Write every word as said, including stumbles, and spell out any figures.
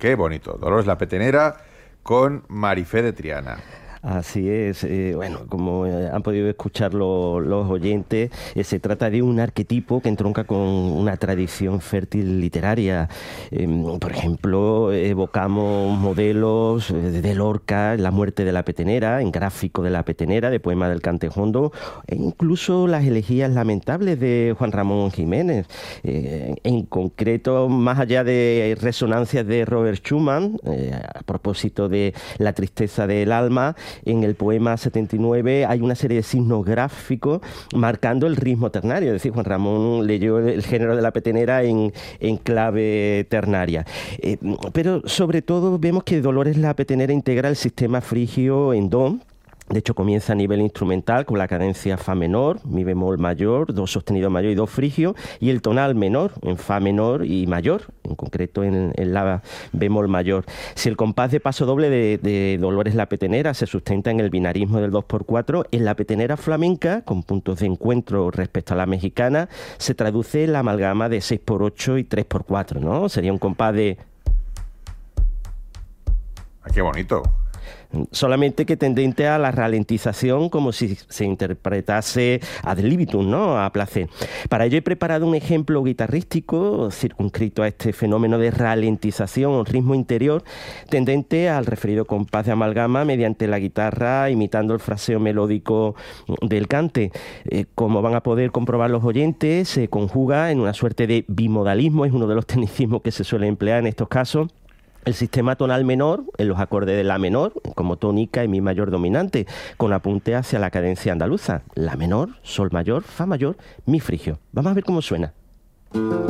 Qué bonito. Dolores La Petenera con Marifé de Triana. Así es, eh, bueno, como eh, han podido escuchar lo, los oyentes, eh, se trata de un arquetipo que entronca con una tradición fértil literaria. Eh, por ejemplo, evocamos modelos eh, de Lorca, La muerte de la petenera, en Gráfico de la petenera, de poema del Cantejondo, e incluso las elegías lamentables de Juan Ramón Jiménez. Eh, en concreto, más allá de resonancias de Robert Schumann, eh, a propósito de la tristeza del alma, en el poema setenta y nueve hay una serie de signos gráficos marcando el ritmo ternario. Es decir, Juan Ramón leyó el género de la petenera en, en clave ternaria. Eh, pero sobre todo vemos que Dolores La Petenera integra el sistema frigio en do. De hecho, comienza a nivel instrumental con la cadencia fa menor, mi bemol mayor, do sostenido mayor y do frigio, y el tonal menor, en fa menor y mayor, en concreto en, en la bemol mayor. Si el compás de paso doble de, de Dolores La Petenera se sustenta en el binarismo del dos por cuatro, en la petenera flamenca, con puntos de encuentro respecto a la mexicana, se traduce en la amalgama de seis por ocho y tres por cuatro, ¿no? Sería un compás de... ¡Ah, qué bonito! Solamente que tendente a la ralentización, como si se interpretase ad libitum, ¿no? A placer. Para ello he preparado un ejemplo guitarrístico circunscrito a este fenómeno de ralentización o ritmo interior tendente al referido compás de amalgama mediante la guitarra imitando el fraseo melódico del cante. Eh, como van a poder comprobar los oyentes, se conjuga en una suerte de bimodalismo, es uno de los tecnicismos que se suele emplear en estos casos. El sistema tonal menor, en los acordes de la menor, como tónica y mi mayor dominante, con apunte hacia la cadencia andaluza. La menor, sol mayor, fa mayor, mi frigio. Vamos a ver cómo suena.